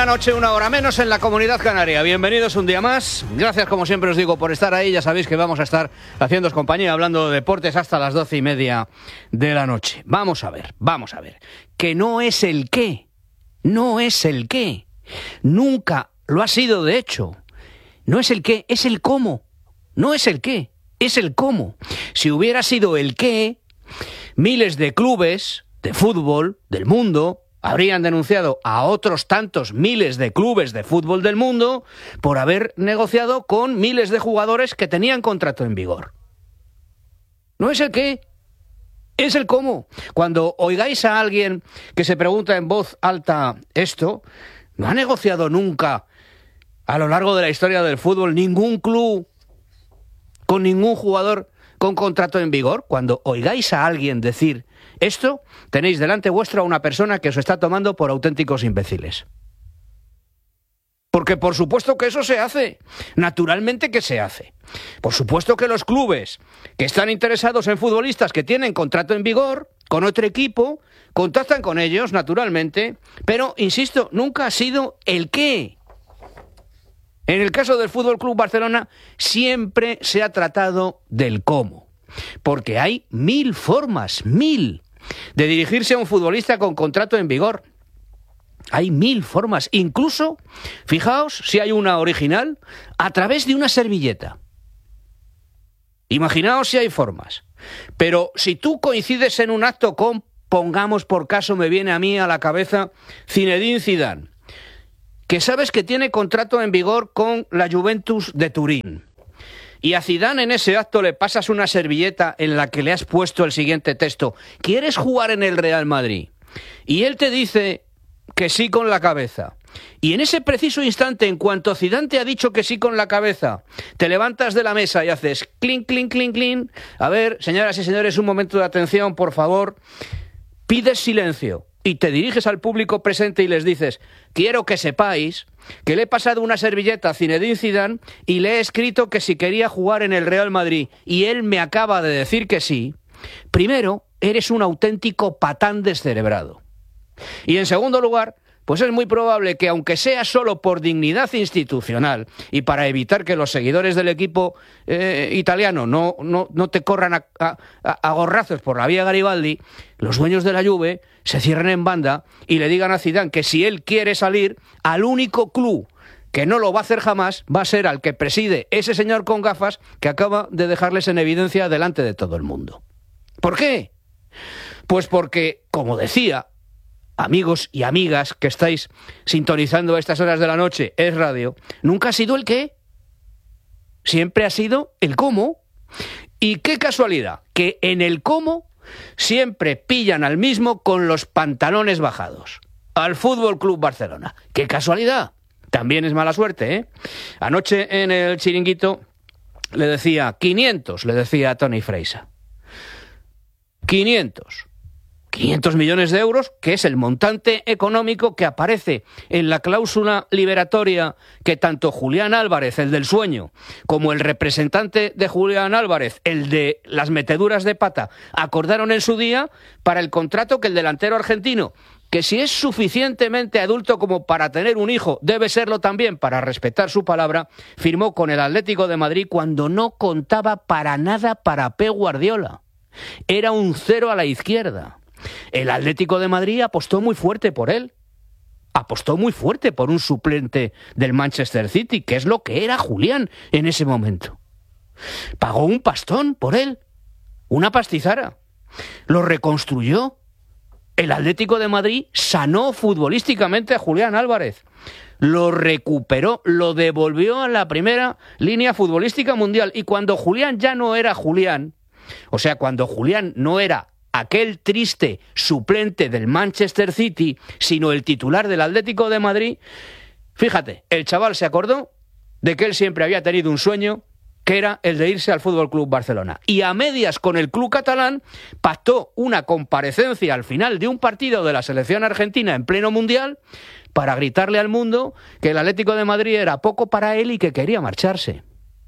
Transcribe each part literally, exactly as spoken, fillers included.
la noche, una hora menos en la Comunidad Canaria. Bienvenidos un día más. Gracias, como siempre os digo, por estar ahí. Ya sabéis que vamos a estar haciéndoos compañía, hablando de deportes hasta las doce y media de la noche. Vamos a ver, vamos a ver. Que no es el qué. No es el qué. Nunca lo ha sido, de hecho. No es el qué, es el cómo. No es el qué, es el cómo. Si hubiera sido el qué, miles de clubes de fútbol del mundo habrían denunciado a otros tantos miles de clubes de fútbol del mundo por haber negociado con miles de jugadores que tenían contrato en vigor. No es el qué, es el cómo. Cuando oigáis a alguien que se pregunta en voz alta esto, no ha negociado nunca a lo largo de la historia del fútbol ningún club con ningún jugador con contrato en vigor. Cuando oigáis a alguien decir esto, tenéis delante vuestro a una persona que os está tomando por auténticos imbéciles. Porque por supuesto que eso se hace, naturalmente que se hace. Por supuesto que los clubes que están interesados en futbolistas que tienen contrato en vigor con otro equipo, contactan con ellos, naturalmente, pero, insisto, nunca ha sido el qué. En el caso del F C Barcelona siempre se ha tratado del cómo, porque hay mil formas, mil, de dirigirse a un futbolista con contrato en vigor. Hay mil formas, incluso, fijaos si hay una original, a través de una servilleta. Imaginaos si hay formas. Pero si tú coincides en un acto con, pongamos por caso, me viene a mí a la cabeza, Zinedine Zidane, que sabes que tiene contrato en vigor con la Juventus de Turín, y a Zidane en ese acto le pasas una servilleta en la que le has puesto el siguiente texto: ¿quieres jugar en el Real Madrid? Y él te dice que sí con la cabeza. Y en ese preciso instante, en cuanto Zidane te ha dicho que sí con la cabeza, te levantas de la mesa y haces clink, clink, clink, clink. A ver, señoras y señores, un momento de atención, por favor. Pides silencio y te diriges al público presente y les dices: quiero que sepáis que le he pasado una servilleta a Zinedine Zidane y le he escrito que si quería jugar en el Real Madrid y él me acaba de decir que sí. Primero, eres un auténtico patán descerebrado. Y en segundo lugar, pues es muy probable que, aunque sea solo por dignidad institucional y para evitar que los seguidores del equipo eh, italiano no, no, no te corran a, a, a gorrazos por la vía Garibaldi, los dueños de la Juve se cierren en banda y le digan a Zidane que si él quiere salir, al único club que no lo va a hacer jamás va a ser al que preside ese señor con gafas que acaba de dejarles en evidencia delante de todo el mundo. ¿Por qué? Pues porque, como decía, amigos y amigas que estáis sintonizando a estas horas de la noche, Es Radio, nunca ha sido el qué, siempre ha sido el cómo. Y qué casualidad, que en el cómo siempre pillan al mismo con los pantalones bajados, al F C Barcelona. ¡Qué casualidad! También es mala suerte, ¿eh? Anoche en el chiringuito le decía quinientos, le decía a Tony Freisa. quinientos. quinientos millones de euros, que es el montante económico que aparece en la cláusula liberatoria que tanto Julián Álvarez, el del sueño, como el representante de Julián Álvarez, el de las meteduras de pata, acordaron en su día para el contrato que el delantero argentino, que si es suficientemente adulto como para tener un hijo, debe serlo también para respetar su palabra, firmó con el Atlético de Madrid cuando no contaba para nada para Pep Guardiola. Era un cero a la izquierda. El Atlético de Madrid apostó muy fuerte por él. Apostó muy fuerte por un suplente del Manchester City, que es lo que era Julián en ese momento. Pagó un pastón por él, una pastizara. Lo reconstruyó. El Atlético de Madrid sanó futbolísticamente a Julián Álvarez. Lo recuperó, lo devolvió a la primera línea futbolística mundial. Y cuando Julián ya no era Julián, o sea, cuando Julián no era aquel triste suplente del Manchester City, sino el titular del Atlético de Madrid, fíjate, el chaval se acordó de que él siempre había tenido un sueño, que era el de irse al F C Barcelona. Y a medias con el club catalán pactó una comparecencia al final de un partido de la selección argentina en pleno mundial para gritarle al mundo que el Atlético de Madrid era poco para él y que quería marcharse.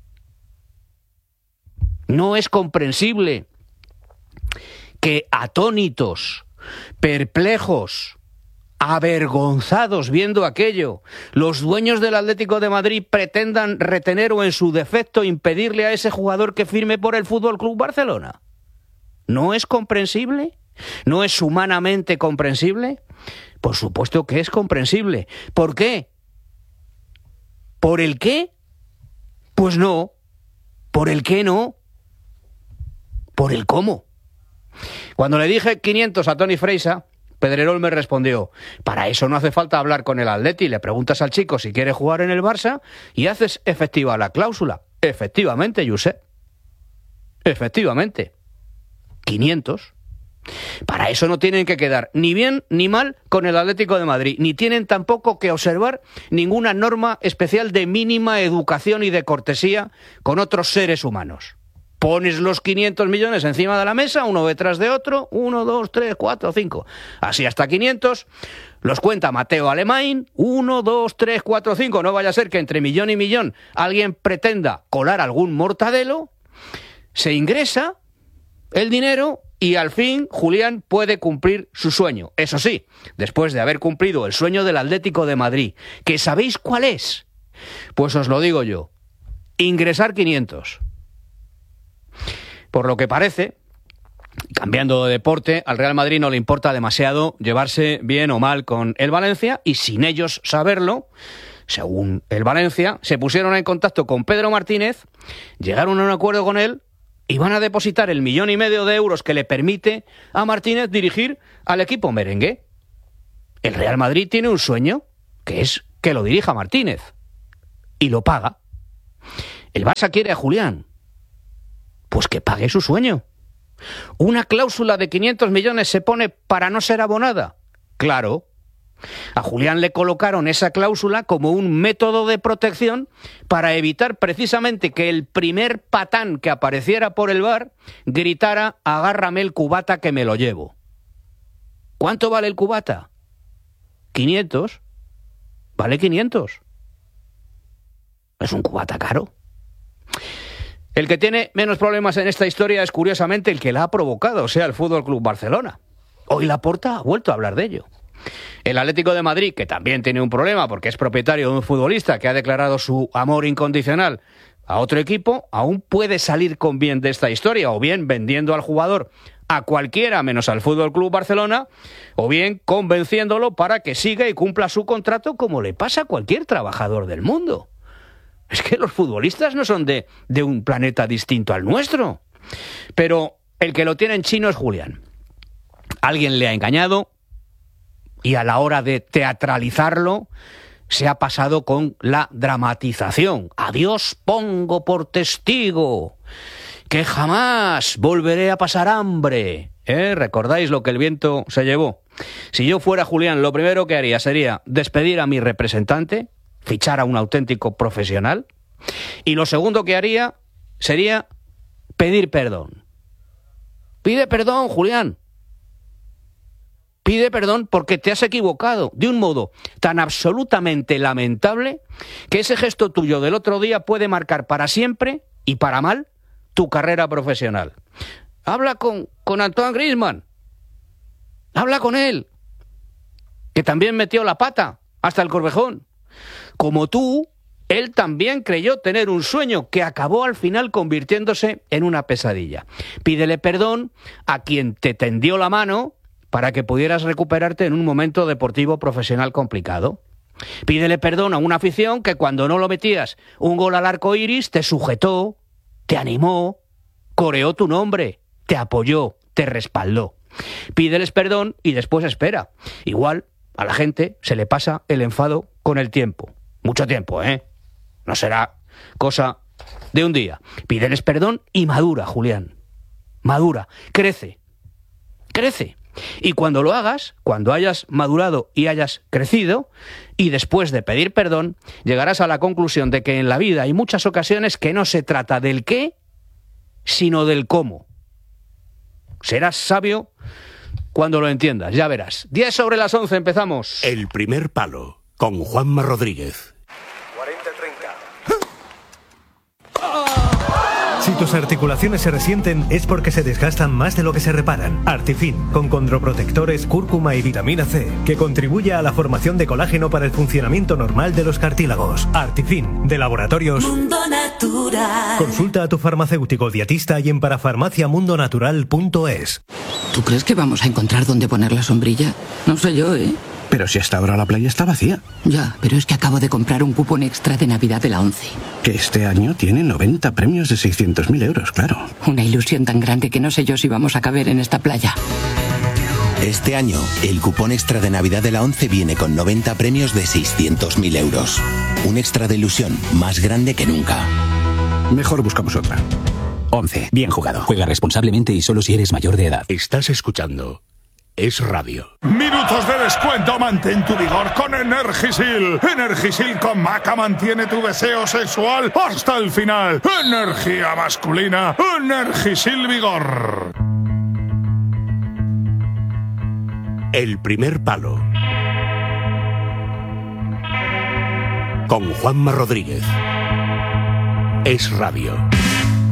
No es comprensible que atónitos, perplejos, avergonzados viendo aquello, los dueños del Atlético de Madrid pretendan retener o en su defecto impedirle a ese jugador que firme por el F C Barcelona? ¿No es comprensible? ¿No es humanamente comprensible? Por supuesto que es comprensible. ¿Por qué? ¿Por el qué? Pues no. ¿Por el qué no? Por el cómo. Cuando le dije quinientos a Toni Freisa, Pedrerol me respondió: para eso no hace falta hablar con el Atleti, le preguntas al chico si quiere jugar en el Barça y haces efectiva la cláusula. Efectivamente, Josep. Efectivamente. quinientos. Para eso no tienen que quedar ni bien ni mal con el Atlético de Madrid, ni tienen tampoco que observar ninguna norma especial de mínima educación y de cortesía con otros seres humanos. Pones los quinientos millones encima de la mesa, uno detrás de otro, uno, dos, tres, cuatro, cinco. Así hasta quinientos. Los cuenta Mateo Alemán, uno, dos, tres, cuatro, cinco. No vaya a ser que entre millón y millón alguien pretenda colar algún mortadelo. Se ingresa el dinero y al fin Julián puede cumplir su sueño. Eso sí, después de haber cumplido el sueño del Atlético de Madrid. ¿Que sabéis cuál es? Pues os lo digo yo. Ingresar quinientos. Por lo que parece, cambiando de deporte, al Real Madrid no le importa demasiado llevarse bien o mal con el Valencia y sin ellos saberlo, según el Valencia, se pusieron en contacto con Pedro Martínez, llegaron a un acuerdo con él y van a depositar el millón y medio de euros que le permite a Martínez dirigir al equipo merengue. El Real Madrid tiene un sueño, que es que lo dirija Martínez, y lo paga. El Barça quiere a Julián. Pues que pague su sueño. ¿Una cláusula de quinientos millones se pone para no ser abonada? Claro. A Julián le colocaron esa cláusula como un método de protección para evitar precisamente que el primer patán que apareciera por el bar gritara: agárrame el cubata que me lo llevo. ¿Cuánto vale el cubata? quinientos. Vale quinientos. Es un cubata caro. El que tiene menos problemas en esta historia es curiosamente el que la ha provocado, o sea, el F C Barcelona. Hoy Laporta ha vuelto a hablar de ello. El Atlético de Madrid, que también tiene un problema porque es propietario de un futbolista que ha declarado su amor incondicional a otro equipo, aún puede salir con bien de esta historia, o bien vendiendo al jugador a cualquiera menos al F C Barcelona, o bien convenciéndolo para que siga y cumpla su contrato como le pasa a cualquier trabajador del mundo. Es que los futbolistas no son de, de un planeta distinto al nuestro. Pero el que lo tiene en chino es Julián. Alguien le ha engañado y a la hora de teatralizarlo se ha pasado con la dramatización. A Dios pongo por testigo que jamás volveré a pasar hambre. ¿Eh? ¿Recordáis lo que el viento se llevó? Si yo fuera Julián, lo primero que haría sería despedir a mi representante, fichar a un auténtico profesional, y lo segundo que haría sería pedir perdón. Pide perdón, Julián. Pide perdón porque te has equivocado de un modo tan absolutamente lamentable que ese gesto tuyo del otro día puede marcar para siempre y para mal tu carrera profesional. Habla con, con Antoine Griezmann. Habla con él, que también metió la pata hasta el Corvejón. Como tú, él también creyó tener un sueño que acabó al final convirtiéndose en una pesadilla. Pídele perdón a quien te tendió la mano para que pudieras recuperarte en un momento deportivo profesional complicado. Pídele perdón a una afición que cuando no lo metías un gol al arco iris te sujetó, te animó, coreó tu nombre, te apoyó, te respaldó. Pídeles perdón y después espera. Igual a la gente se le pasa el enfado con el tiempo. Mucho tiempo, ¿eh? No será cosa de un día. Pídeles perdón y madura, Julián. Madura, crece, crece. Y cuando lo hagas, cuando hayas madurado y hayas crecido, y después de pedir perdón, llegarás a la conclusión de que en la vida hay muchas ocasiones que no se trata del qué, sino del cómo. Serás sabio cuando lo entiendas, ya verás. diez sobre las once, empezamos. El primer palo, con Juanma Rodríguez. cuarenta treinta. Si tus articulaciones se resienten es porque se desgastan más de lo que se reparan. Artifin, con condroprotectores, cúrcuma y vitamina C, que contribuye a la formación de colágeno para el funcionamiento normal de los cartílagos. Artifin, de Laboratorios Mundo Natural. Consulta a tu farmacéutico dietista y en parafarmacia mundo natural punto es. ¿Tú crees que vamos a encontrar dónde poner la sombrilla? No sé yo, ¿eh? Pero si hasta ahora la playa está vacía. Ya, pero es que acabo de comprar un cupón extra de Navidad de la ONCE. Que este año tiene noventa premios de seiscientos mil euros, claro. Una ilusión tan grande que no sé yo si vamos a caber en esta playa. Este año, el cupón extra de Navidad de la ONCE viene con noventa premios de seiscientos mil euros. Un extra de ilusión más grande que nunca. Mejor buscamos otra. ONCE. Bien jugado. Juega responsablemente y solo si eres mayor de edad. Estás escuchando Es Radio. Minutos de descuento, mantén tu vigor con Energisil. Energisil con maca mantiene tu deseo sexual hasta el final. Energía masculina, Energisil Vigor. El primer palo. Con Juanma Rodríguez. Es Radio.